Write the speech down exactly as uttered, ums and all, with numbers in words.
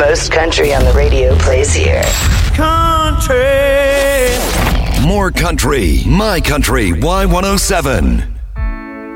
Most country on the radio plays here. Country. More country. My Country Y one oh seven.